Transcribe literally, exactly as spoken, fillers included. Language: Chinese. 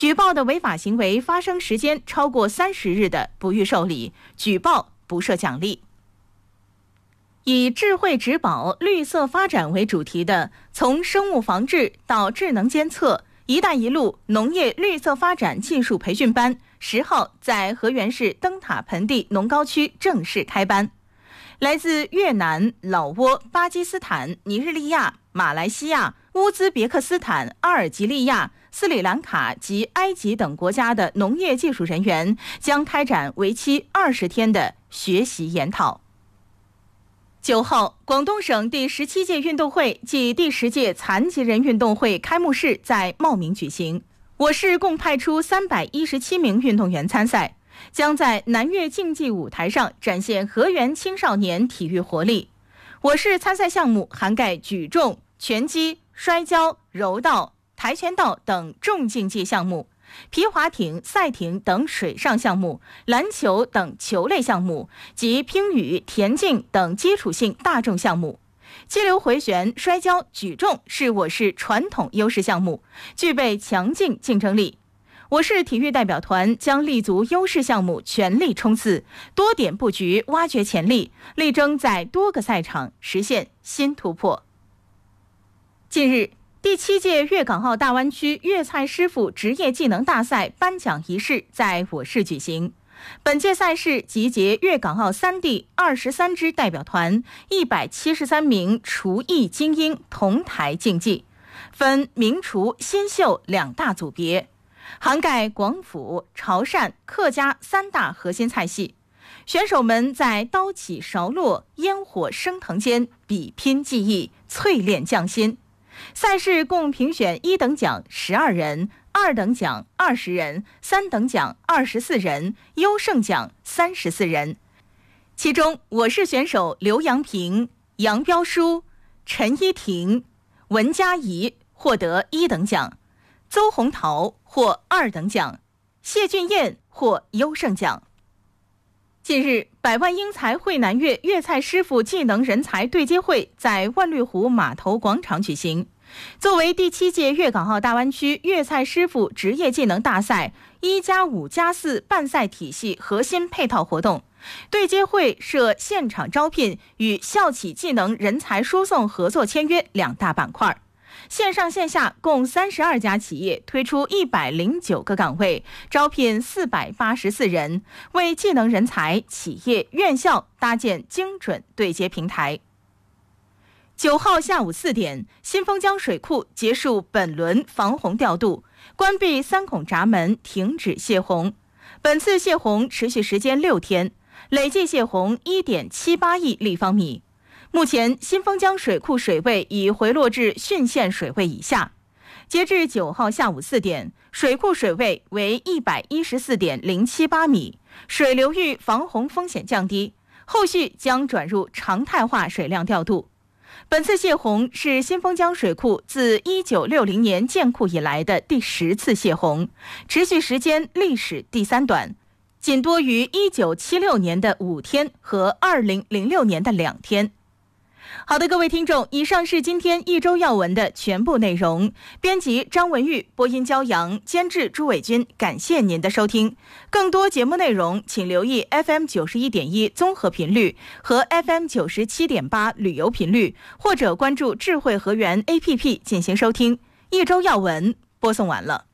举报的违法行为发生时间超过三十日的，不予受理，举报不设奖励。以智慧植保、绿色发展为主题的从生物防治到智能监测“一带一路”农业绿色发展技术培训班十号在河源市灯塔盆地农高区正式开班。来自越南、老挝、巴基斯坦、尼日利亚、马来西亚、乌兹别克斯坦、阿尔及利亚、斯里兰卡及埃及等国家的农业技术人员将开展为期二十天的学习研讨。九号，广东省第十七届运动会暨第十届残疾人运动会开幕式在茂名举行。我市共派出三百一十七名运动员参赛，将在南越竞技舞台上展现河源青少年体育活力。我市参赛项目涵盖举重、拳击、摔跤、柔道、跆拳道等重竞技项目，皮划艇、赛艇等水上项目，篮球等球类项目及乒羽、田径等基础性大众项目。激流回旋、摔跤、举重是我市传统优势项目，具备强劲竞争力。我市体育代表团将立足优势项目，全力冲刺，多点布局，挖掘潜力，力争在多个赛场实现新突破。近日，第七届粤港澳大湾区粤菜师傅职业技能大赛颁奖仪式在我市举行。本届赛事集结粤港澳三地二十三支代表团、一百七十三名厨艺精英同台竞技，分名厨、新秀两大组别，涵盖广府、潮汕、客家三大核心菜系。选手们在刀起勺落、烟火升腾间比拼技艺，淬炼匠心。赛事共评选一等奖十二人，二等奖二十人，三等奖二十四人，优胜奖三十四人。其中，我市选手刘阳平、杨彪书、陈依婷、文佳怡获得一等奖，邹红桃获二等奖，谢俊彦获优胜奖。近日，百万英才汇南粤粤菜师傅技能人才对接会在万绿湖码头广场举行。作为第七届粤港澳大湾区粤菜师傅职业技能大赛一加五加四办赛体系核心配套活动，对接会设现场招聘与校企技能人才输送合作签约两大板块。线上线下共三十二家企业推出一百零九个岗位，招聘四百八十四人，为技能人才、企业、院校搭建精准对接平台。九号下午四点，新丰江水库结束本轮防洪调度，关闭三孔闸门，停止泄洪。本次泄洪持续时间六天，累计泄洪 一点七八亿立方米。目前，新丰江水库水位已回落至汛限水位以下。截至九号下午四点，水库水位为 一百一十四点零七八米，水流域防洪风险降低，后续将转入常态化水量调度。本次泄洪是新丰江水库自一九六零年建库以来的第十次泄洪，持续时间历史第三短，仅多于一九七六年的五天和二零零六年的两天。好的，各位听众，以上是今天一周要闻的全部内容。编辑张文玉，播音焦阳，监制朱伟军，感谢您的收听。更多节目内容，请留意 F M 九十一点一 综合频率和 F M 九十七点八旅游频率，或者关注智慧河源 A P P 进行收听。一周要闻播送完了。